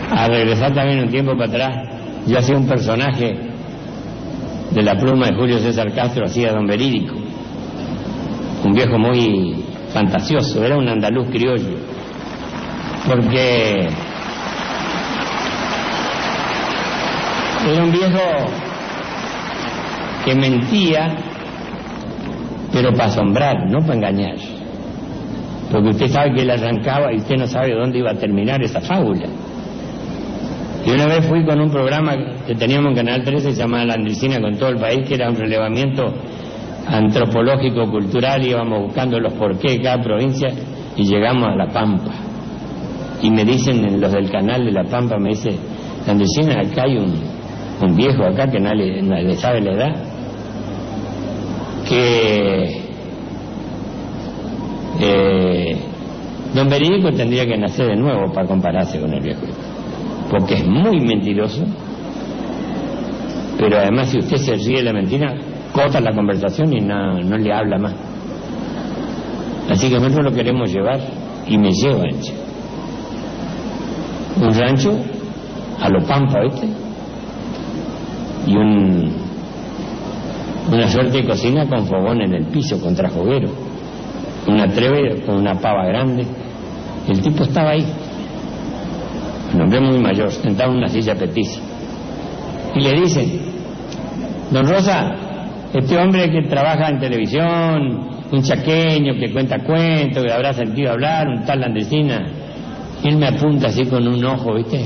A regresar también un tiempo para atrás, yo hacía un personaje de la pluma de Julio César Castro, hacía Don Verídico, un viejo muy fantasioso, era un andaluz criollo, porque era un viejo que mentía, pero para asombrar, no para engañar, porque usted sabe que él arrancaba y usted no sabe dónde iba a terminar esa fábula. Y una vez fui con un programa que teníamos en Canal 13, se llamaba La Andricina con todo el país, que era un relevamiento antropológico, cultural, íbamos buscando los porqués de cada provincia y llegamos a La Pampa. Y me dicen los del canal de La Pampa, me dice, La Andricina, acá hay un viejo acá que nadie le sabe la edad, que Don Verídico tendría que nacer de nuevo para compararse con el viejo, porque es muy mentiroso, pero además si usted se ríe de la mentira, corta la conversación y no le habla más. Así que nosotros lo queremos llevar y me llevan un rancho a lo Pampa, ¿viste? Y una suerte de cocina con fogón en el piso, contra foguero, una treve con una pava grande. El tipo estaba ahí, un hombre muy mayor, sentado en una silla petiza, y le dicen, don Rosa, este hombre que trabaja en televisión, un chaqueño que cuenta cuentos, que habrá sentido hablar, un tal Andricina. Y él me apunta así con un ojo, ¿viste?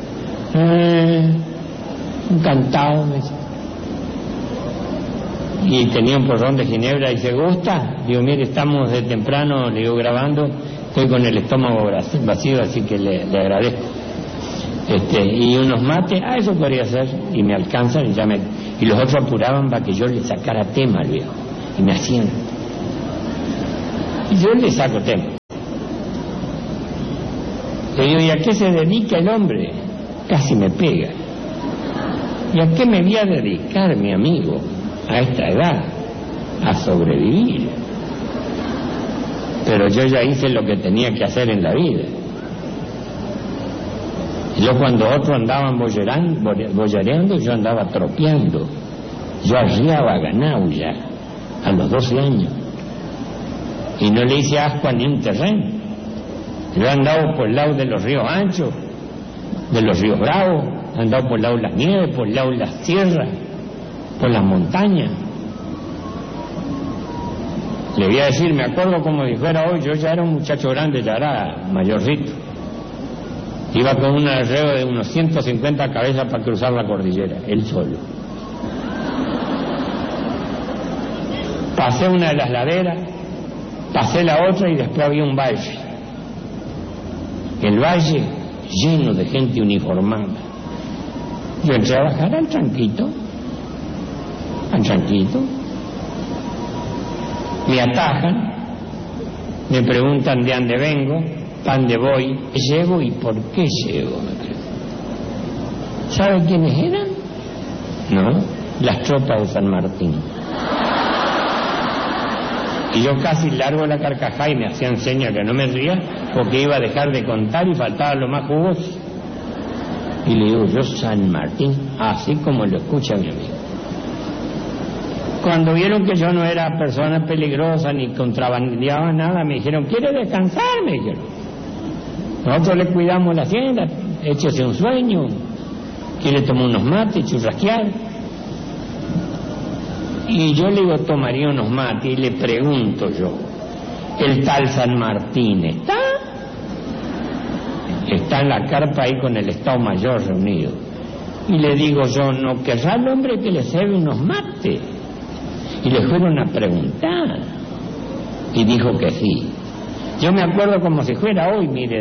Encantado, me dice. Y tenía un porrón de ginebra y se gusta. Digo, mire, estamos de temprano, le digo, grabando, estoy con el estómago vacío, así que le agradezco. Y unos mates, eso podría ser, y me alcanzan y los otros apuraban para que yo le sacara tema al viejo, y me hacían, y yo le saco tema. Le digo, ¿y a qué se dedica el hombre? Casi me pega. ¿Y a qué me voy a dedicar, mi amigo, a esta edad? A sobrevivir. Pero yo ya hice lo que tenía que hacer en la vida. Yo cuando otros andaban boyareando, yo andaba tropeando. Yo arriaba ganado ya, a los 12 años. Y no le hice asco a ni un terreno. Yo he andado por el lado de los ríos anchos, de los ríos bravos, he andado por el lado de las nieves, por el lado de las sierras, por las montañas. Le voy a decir, me acuerdo como si fuera hoy, yo ya era un muchacho grande, ya era mayorcito. Iba con un arreo de unos 150 cabezas para cruzar la cordillera, él solo. Pasé una de las laderas, pasé la otra y después había un valle. El valle lleno de gente uniformada. Yo entré a bajar al tranquito. Me atajan, me preguntan de dónde vengo, para dónde voy, llego y por qué llego. ¿Sabe quiénes eran? No, las tropas de San Martín. Y yo casi largo la carcajada y me hacían señas que no me ría porque iba a dejar de contar y faltaba lo más jugoso. Y le digo, yo San Martín, así como lo escucha mi amigo. Cuando vieron que yo no era persona peligrosa ni contrabandeaba nada, me dijeron, ¿quiere descansar? Me dijeron. Nosotros le cuidamos la hacienda, échese un sueño, quiere tomar unos mates, churrasquear. Y yo le digo, tomaría unos mates y le pregunto yo, ¿el tal San Martín está? Está en la carpa ahí con el Estado Mayor reunido. Y le digo yo, ¿no querrá el hombre que le cebe unos mates? Y le fueron a preguntar. Y dijo que sí. Yo me acuerdo como si fuera hoy, mire,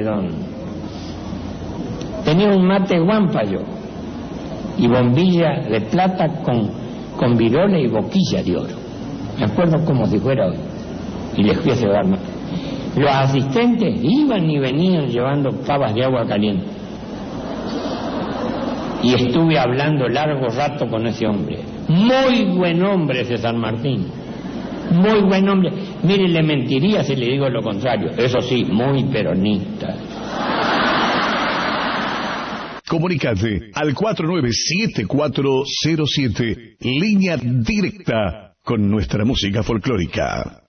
tenía un mate guampa yo. Y bombilla de plata con virola y boquilla de oro. Me acuerdo como si fuera hoy. Y les fui a cebar mate. Los asistentes iban y venían llevando pavas de agua caliente. Y estuve hablando largo rato con ese hombre. Muy buen hombre ese San Martín. Muy buen hombre. Mire, le mentiría si le digo lo contrario. Eso sí, muy peronista. Comunicate al 497407, línea directa con nuestra música folclórica.